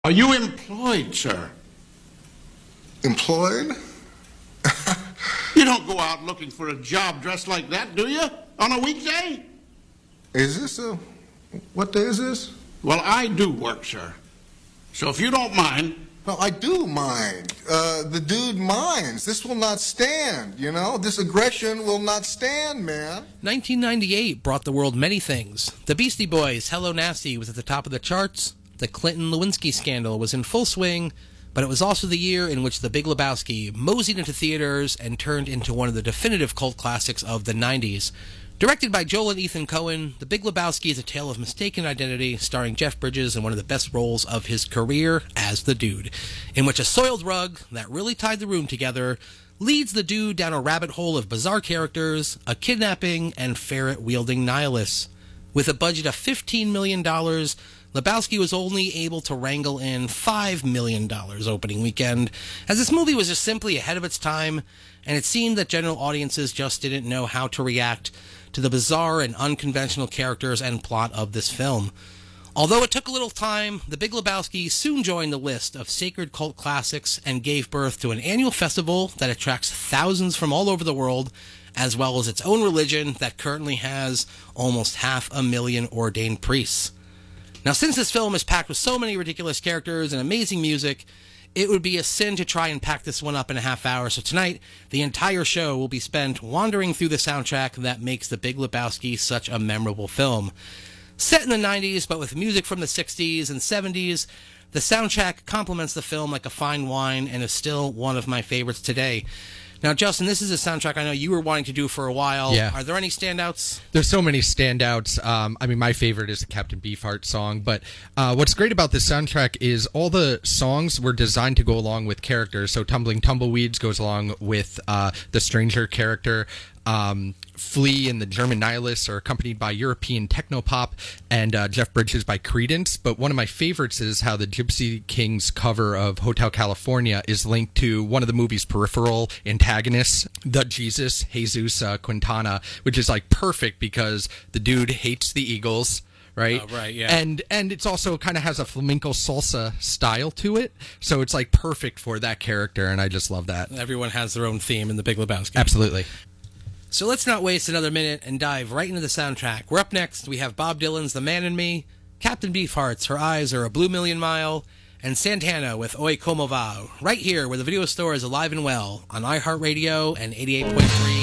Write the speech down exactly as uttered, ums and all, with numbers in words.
Are you employed, sir? Employed? You don't go out looking for a job dressed like that, do you? On a weekday? Is this a... What day is this? Well, I do work, sir. So if you don't mind... No, I do mind. Uh, the dude minds. This will not stand, you know? This aggression will not stand, man. nineteen ninety-eight brought the world many things. The Beastie Boys' Hello Nasty was at the top of the charts. The Clinton-Lewinsky scandal was in full swing. But it was also the year in which The Big Lebowski moseyed into theaters and turned into one of the definitive cult classics of the nineties. Directed by Joel and Ethan Coen, The Big Lebowski is a tale of mistaken identity, starring Jeff Bridges in one of the best roles of his career as the Dude, in which a soiled rug that really tied the room together leads the Dude down a rabbit hole of bizarre characters, a kidnapping, and ferret-wielding nihilists. With a budget of fifteen million dollars, Lebowski was only able to wrangle in five million dollars opening weekend, as this movie was just simply ahead of its time, and it seemed that general audiences just didn't know how to react to the bizarre and unconventional characters and plot of this film. Although it took a little time, The Big Lebowski soon joined the list of sacred cult classics and gave birth to an annual festival that attracts thousands from all over the world, as well as its own religion that currently has almost half a million ordained priests. Now, since this film is packed with so many ridiculous characters and amazing music, it would be a sin to try and pack this one up in a half hour. So tonight, the entire show will be spent wandering through the soundtrack that makes The Big Lebowski such a memorable film. Set in the nineties, but with music from the sixties and seventies, the soundtrack complements the film like a fine wine and is still one of my favorites today. Now, Justin, this is a soundtrack I know you were wanting to do for a while. Yeah. Are there any standouts? There's so many standouts. Um, I mean, my favorite is the Captain Beefheart song. But uh, what's great about this soundtrack is all the songs were designed to go along with characters. So Tumbling Tumbleweeds goes along with uh, the Stranger character. Um, Flea and the German Nihilists are accompanied by European technopop, and uh, Jeff Bridges by Creedence. But one of my favorites is how the Gypsy Kings cover of Hotel California is linked to one of the movie's peripheral antagonists, the Jesus, Jesus uh, Quintana, which is like perfect because the dude hates the Eagles. Right, oh, right, yeah, and and it's also kind of has a flamenco salsa style to it, so it's like perfect for that character, and I just love that. Everyone has their own theme in The Big Lebowski. Absolutely. So let's not waste another minute and dive right into the soundtrack. We're up next. We have Bob Dylan's The Man in Me, Captain Beefheart's Her Eyes Are a Blue Million Mile, and Santana with Oi Como Va, right here where the video store is alive and well on iHeartRadio and eighty-eight point three